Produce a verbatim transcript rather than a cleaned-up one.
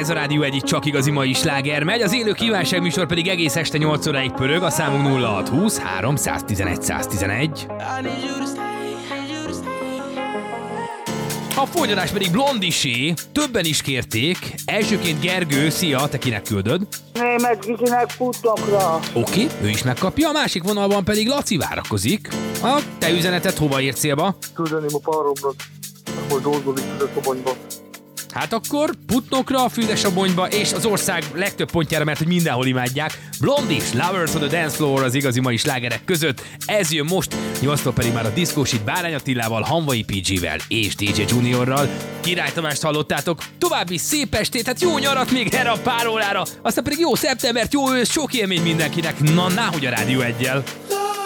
Ez a Rádió egy csak igazi mai sláger megy, az élő kívánságműsor pedig egész este nyolc óráig pörög, a számunk nulla hat húsz három tizenegy száz tizenegy. A folytatás pedig Blondisé, többen is kérték, elsőként Gergő, szia, te kinek küldöd? Német Vikinek Putnokra. Oké, ő is megkapja, a másik vonalban pedig Laci várakozik. A te üzeneted hova ér célba? Küldeném a páromnak, akkor dolgozik Fürdőszobonyba. Hát akkor Putnokra, Fürdőszobonyba és az ország legtöbb pontjára, mert hogy mindenhol imádják. Blondis, Lovers on the Dance Floor az igazi mai slágerek között. Ez jön most, nyolctól pedig már a diszkósit Bárány Attilával, Hanvai pé gé-vel és dé dzsé Juniorral. Király Tamást hallottátok, további szép estét, hát jó nyarat még erre a pár órára, aztán pedig jó szeptembert, jó ősz, sok élmény mindenkinek, na náhogy a Rádió egyel.